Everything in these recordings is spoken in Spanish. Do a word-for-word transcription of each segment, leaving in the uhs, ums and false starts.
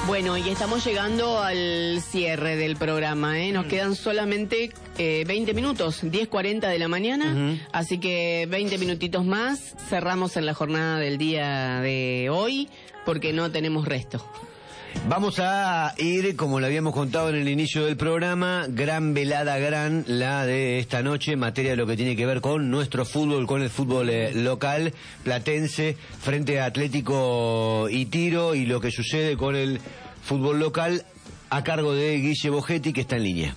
Bueno, y estamos llegando al cierre del programa, ¿eh? Nos quedan solamente eh, veinte minutos, diez cuarenta de la mañana, uh-huh. Así que veinte minutitos más, cerramos en la jornada del día de hoy, porque no tenemos resto. Vamos a ir, como lo habíamos contado en el inicio del programa, gran velada, gran la de esta noche en materia de lo que tiene que ver con nuestro fútbol, con el fútbol eh, local, platense, frente a Atlético y Tiro, y lo que sucede con el fútbol local a cargo de Guille Bogetti, que está en línea.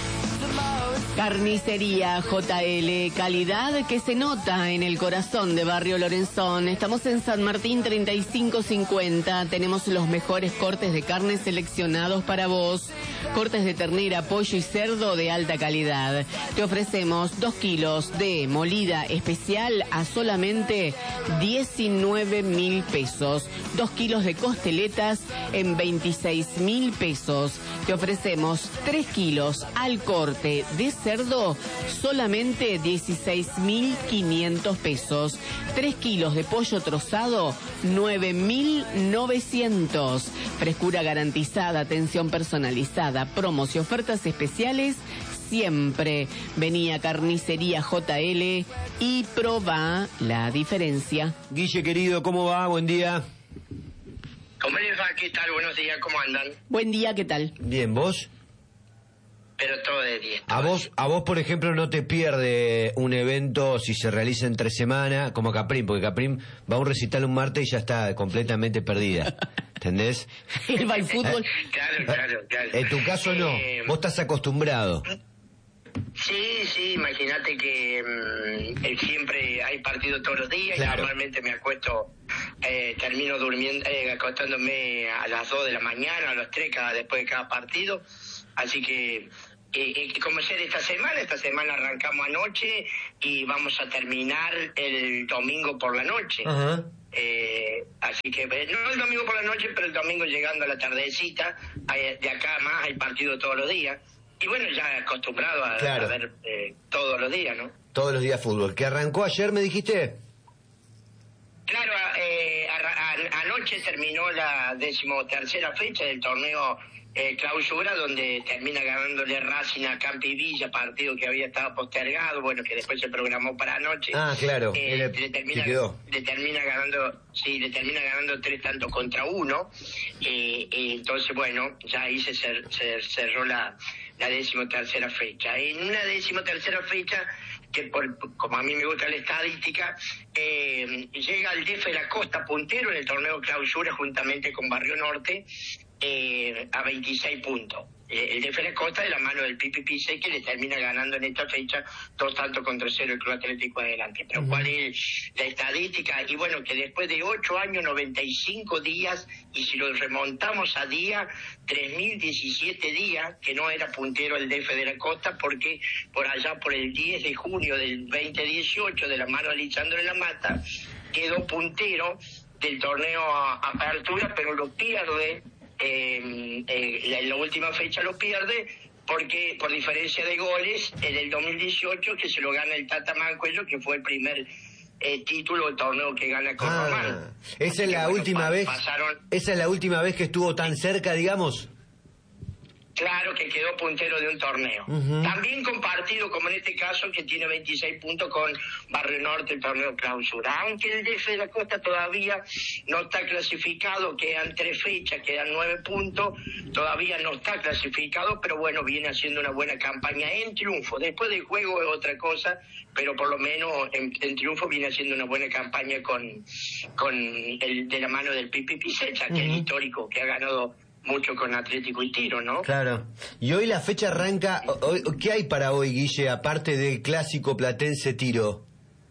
Carnicería J L, calidad que se nota en el corazón de Barrio Lorenzón. Estamos en San Martín treinta y cinco cincuenta. Tenemos los mejores cortes de carne seleccionados para vos. Cortes de ternera, pollo y cerdo de alta calidad. Te ofrecemos dos kilos de molida especial a solamente diecinueve mil pesos. Dos kilos de costeletas en veintiséis mil pesos. Te ofrecemos tres kilos al corte de cerdo, solamente dieciséis mil quinientos pesos. tres kilos de pollo trozado, nueve mil novecientos. Frescura garantizada, atención personalizada, promos y ofertas especiales siempre. Vení a Carnicería J L y probá la diferencia. Guille, querido, ¿cómo va? Buen día. ¿Cómo les va? ¿Qué tal? Buenos días, ¿cómo andan? Buen día, ¿qué tal? Bien, ¿vos? Pero todo de diez. A vos, a vos, por ejemplo, no te pierde un evento si se realiza entre semana, como Caprim, porque Caprim va a un recital un martes y ya está completamente perdida. ¿Entendés? Él va al fútbol. Claro, claro, claro. En tu caso no, eh, vos estás acostumbrado. Sí, sí, imagínate que um, siempre hay partido todos los días, claro. Y normalmente me acuesto, eh, termino durmiendo, eh, acostándome a las dos de la mañana, a las tres cada, después de cada partido, así que eh, eh, como ser esta semana, esta semana arrancamos anoche y vamos a terminar el domingo por la noche. Uh-huh. Eh, así que no el domingo por la noche, pero el domingo llegando a la tardecita, hay, de acá más hay partido todos los días. Y bueno, ya acostumbrado a, claro. a ver eh, todos los días, ¿no? Todos los días fútbol. ¿Que arrancó ayer, me dijiste? Claro, eh, a, a, anoche terminó la decimotercera fecha del torneo eh, clausura, donde termina ganándole Racing a Campi Villa, partido que había estado postergado, bueno, que después se programó para anoche. Ah, claro. Eh, le, le, termina, quedó. le termina ganando, sí, le termina ganando tres tantos contra uno. Eh, eh, entonces, bueno, ya ahí se, cer, se cerró la... la decimotercera fecha. En una decimotercera fecha, que por, como a mí me gusta la estadística, eh, llega el D F de la Costa puntero en el torneo clausura juntamente con Barrio Norte, eh, a veintiséis puntos. Eh, el D F de la Costa de la mano del Pipi Pise, que le termina ganando en esta fecha dos tantos contra cero el Club Atlético Adelante. Pero uh-huh. ¿Cuál es la estadística? Y bueno, que después de ocho años, noventa y cinco días, y si lo remontamos a día, tres mil diecisiete días, que no era puntero el D F de la Costa, porque por allá por el diez de junio del veinte dieciocho, de la mano de Lisandro de la Mata, quedó puntero del torneo Apertura, pero lo pierde. Eh, eh, en la última fecha lo pierde porque por diferencia de goles en el dos mil dieciocho, que se lo gana el Tata Mancuello, que fue el primer eh, título del torneo que gana con ah, Román. Esa es la bueno, última vez pasaron... esa es la última vez que estuvo tan cerca, digamos. Claro, que quedó puntero de un torneo. Uh-huh. También compartido, como en este caso, que tiene veintiséis puntos con Barrio Norte, el torneo clausura. Aunque el D F de la Costa todavía no está clasificado, quedan tres fechas, quedan nueve puntos, todavía no está clasificado, pero bueno, viene haciendo una buena campaña en triunfo. Después del juego es otra cosa, pero por lo menos en, en triunfo viene haciendo una buena campaña con, con el de la mano del Pipi Pisecha, uh-huh. que es el histórico, que ha ganado mucho con Atlético y Tiro, ¿no? Claro. Y hoy la fecha arranca, hoy, ¿qué hay para hoy, Guille, aparte del clásico Platense Tiro?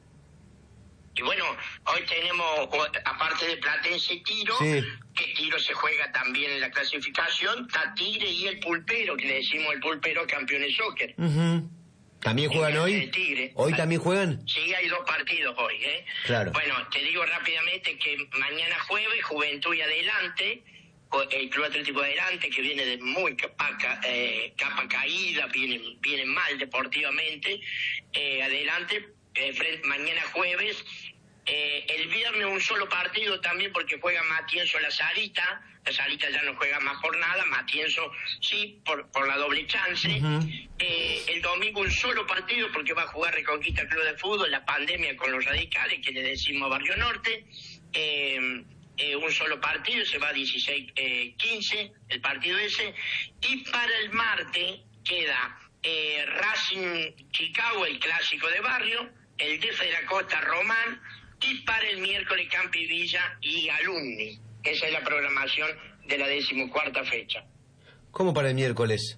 Y bueno, hoy tenemos, aparte de Platense Tiro, sí. que Tiro se juega también en la clasificación, está Tigre y el Pulpero, que le decimos el Pulpero campeón de soccer. Uh-huh. ¿También juegan hoy? El Tigre. ¿Hoy también juegan? Sí, hay dos partidos hoy, ¿eh? Claro. Bueno, te digo rápidamente que mañana jueves, Juventud y Adelante, el Club Atlético Adelante, que viene de muy capa, eh, capa caída, viene, viene mal deportivamente, eh, Adelante, eh, frente, mañana jueves, Eh, el viernes un solo partido también porque juega Matienzo La Salita. La Salita ya no juega más por nada, Matienzo sí, por, por la doble chance. Uh-huh. eh, el domingo un solo partido porque va a jugar Reconquista Club de Fútbol, la pandemia con los radicales, que le decimos Barrio Norte. Eh, eh, un solo partido, se va a dieciséis quince, eh, el partido ese. Y para el martes queda eh, Racing Chicago, el clásico de barrio, el D F de la Costa Román, y para el miércoles Campi Villa y Alumni. Esa es la programación de la decimocuarta fecha. ¿Cómo para el miércoles?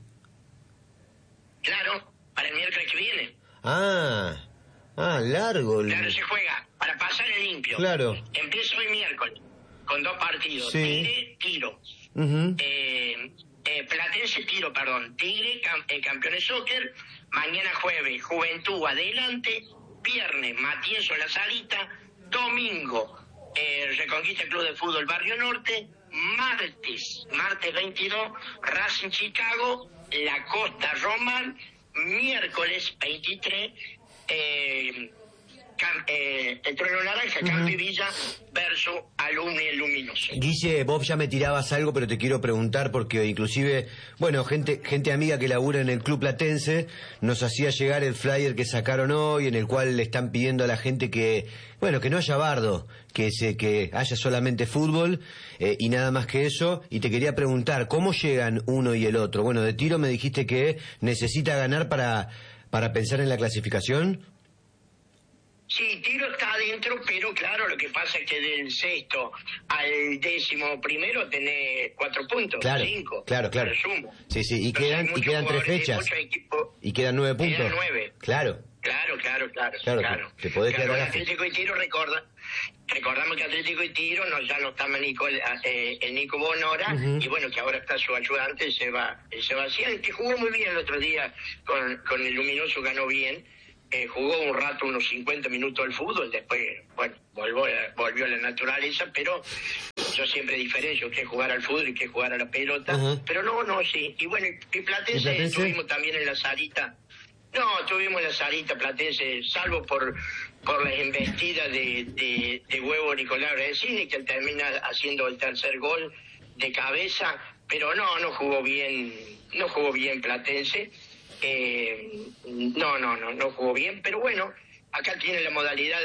Claro, para el miércoles que viene. Ah, ah, largo. Claro, se juega para pasar el limpio. Claro. Empieza hoy miércoles, con dos partidos. Sí. Tigre, Tiro. Uh-huh. eh, eh, Platense, Tiro, perdón. Tigre, cam eh, Campeones Soccer. Mañana jueves, Juventud Adelante. Viernes, Matienzo La Salita. Domingo, eh, Reconquista Club de Fútbol Barrio Norte. Martes, martes veintidós, Racing Chicago, La Costa Román. Miércoles veintitrés, eh, Cam, eh, el Trueno Naranja, uh-huh. Campi Villa versus Alumni el Luminoso. Guille, vos ya me tirabas algo, pero te quiero preguntar porque inclusive, bueno, gente gente amiga que labura en el Club Platense nos hacía llegar el flyer que sacaron hoy, en el cual le están pidiendo a la gente que, bueno, que no haya bardo, que se que haya solamente fútbol eh, y nada más que eso. Y te quería preguntar, ¿cómo llegan uno y el otro? Bueno, de Tiro me dijiste que necesita ganar para, para pensar en la clasificación. Sí, Tiro está adentro, pero claro, lo que pasa es que del sexto al décimo primero tenés cuatro puntos, claro, cinco. Claro, claro. Resumo. Sí, sí, y quedan, y quedan tres fechas. Y quedan nueve puntos. Quedan nueve. Claro. Claro, claro, claro. Claro, claro. Te, te podés claro, quedar Atlético y Tiro, recorda, recordamos que Atlético y Tiro no, ya no está Nico, eh, el Nico Bonora, uh-huh. y bueno, que ahora está su ayudante, Seba, Sebastián, que jugó muy bien el otro día con, con el Luminoso, ganó bien. Eh, jugó un rato, unos cincuenta minutos al fútbol, después, bueno, volvió, volvió a la naturaleza, pero yo siempre diferencio que jugar al fútbol y que jugar a la pelota, uh-huh. pero no, no, sí, y bueno, y Platense, ¿Y Platense? Estuvimos también en la salita, no, estuvimos en la salita Platense, salvo por por las embestidas de, de, de Huevo Nicolás Resini, que termina haciendo el tercer gol de cabeza, pero no, no jugó bien, no jugó bien Platense. Eh, no, no, no, no jugó bien, pero bueno, acá tiene la modalidad